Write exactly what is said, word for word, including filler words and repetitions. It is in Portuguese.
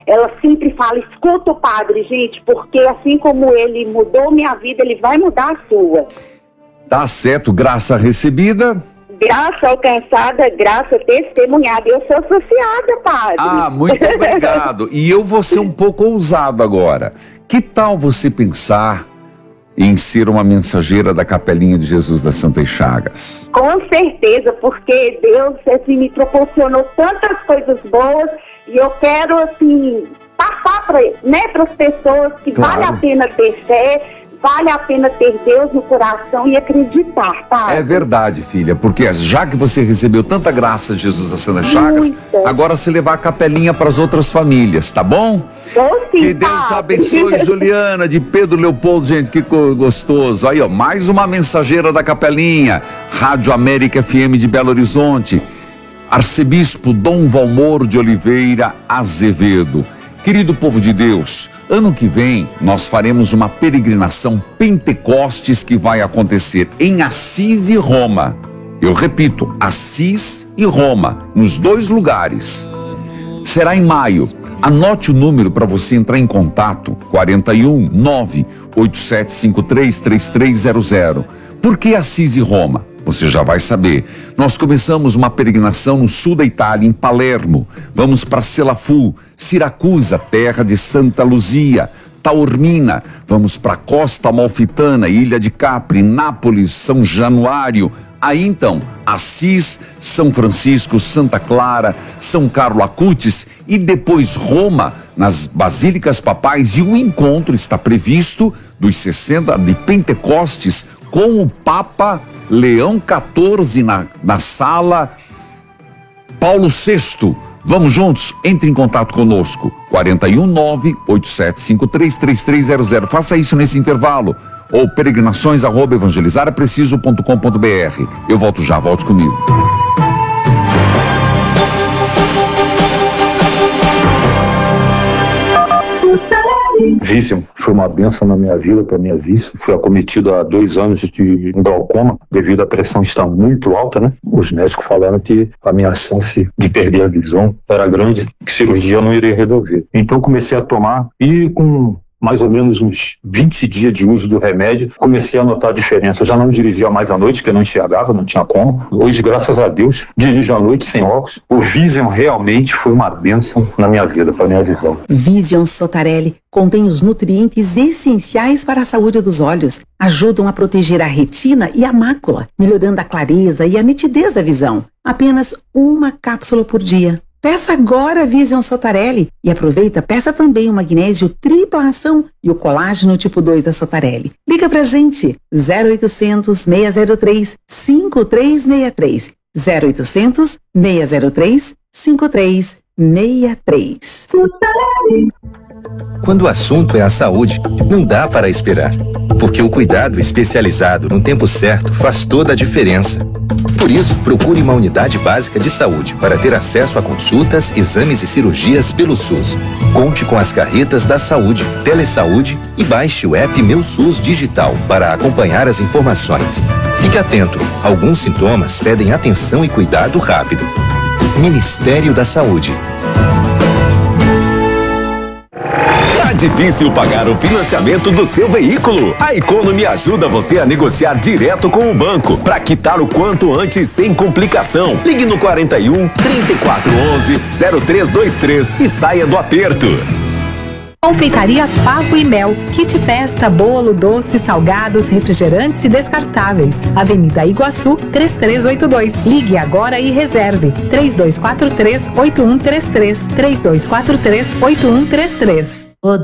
ela sempre fala, escuta o padre, gente, porque assim como ele mudou minha vida, ele vai mudar a sua. Tá certo, graça recebida. Graça alcançada, graça testemunhada. Eu sou associada, padre. Ah, muito obrigado. E eu vou ser um pouco ousado agora. Que tal você pensar em ser uma mensageira da Capelinha de Jesus das Santas Chagas? Com certeza, porque Deus assim, me proporcionou tantas coisas boas e eu quero assim passar para, né, para as pessoas que Claro. vale a pena ter fé, vale a pena ter Deus no coração e acreditar, tá? É verdade, filha, porque já que você recebeu tanta graça de Jesus das Santas Chagas, Muita. agora você levar a Capelinha para as outras famílias, tá bom? Tô sim, Que Deus padre. abençoe, Juliana, de Pedro Leopoldo, gente, que co- gostoso. Aí, ó, mais uma mensageira da Capelinha, Rádio América F M de Belo Horizonte, Arcebispo Dom Valmor de Oliveira Azevedo. Querido povo de Deus, ano que vem nós faremos uma peregrinação Pentecostes que vai acontecer em Assis e Roma. Eu repito, Assis e Roma, nos dois lugares. Será em maio. Anote o número para você entrar em contato, quarenta e um, nove oito sete cinco três, três três zero zero. Por que Assis e Roma? Você já vai saber. Nós começamos uma peregrinação no sul da Itália, em Palermo. Vamos para Selafu, Siracusa, terra de Santa Luzia, Taormina. Vamos para Costa Amalfitana, Ilha de Capri, Nápoles, São Januário. Aí então, Assis, São Francisco, Santa Clara, São Carlo Acutis e depois Roma, nas Basílicas Papais, e o encontro está previsto dos sessenta de Pentecostes com o Papa Leão quatorze na, na sala Paulo sexto. Vamos juntos? Entre em contato conosco, quarenta e um, nove oito sete cinco três, três três zero zero. Faça isso nesse intervalo. Ou peregrinações arroba evangelizar é preciso ponto com ponto br. Eu volto já, volte comigo. Vision foi uma bênção na minha vida, para minha vista. Fui acometido há dois anos de glaucoma, devido à pressão estar muito alta, né? Os médicos falaram que a minha chance de perder a visão era grande, que cirurgia não iria resolver. Então comecei a tomar e com mais ou menos uns vinte dias de uso do remédio, comecei a notar a diferença. Eu já não dirigia mais à noite, porque eu não enxergava, não tinha como. Hoje, graças a Deus, dirijo à noite sem óculos. O Vision realmente foi uma bênção na minha vida, para minha visão. Vision Sotarelli contém os nutrientes essenciais para a saúde dos olhos. Ajudam a proteger a retina e a mácula, melhorando a clareza e a nitidez da visão. Apenas uma cápsula por dia. Peça agora a Vision Sotarelli e aproveita, peça também o magnésio tripla ação e o colágeno tipo dois da Sotarelli. Liga pra gente, zero oitocentos, seis zero três, cinco três seis três, zero oitocentos, seis zero três, cinco três seis três. Quando o assunto é a saúde, não dá para esperar, porque o cuidado especializado no tempo certo faz toda a diferença. Por isso, procure uma unidade básica de saúde para ter acesso a consultas, exames e cirurgias pelo SUS. Conte com as carretas da saúde, Telesaúde e baixe o app Meu SUS Digital para acompanhar as informações. Fique atento, alguns sintomas pedem atenção e cuidado rápido. Ministério da Saúde. Difícil pagar o financiamento do seu veículo? A Economy ajuda você a negociar direto com o banco para quitar o quanto antes sem complicação. Ligue no quarenta e um, trinta e quatro onze, zero três dois três e saia do aperto. Confeitaria Favo e Mel, kit festa, bolo, doces, salgados, refrigerantes e descartáveis. Avenida Iguaçu, três três oito dois. Ligue agora e reserve. três dois quatro três, oito um três três. três dois quatro três, oito um três três.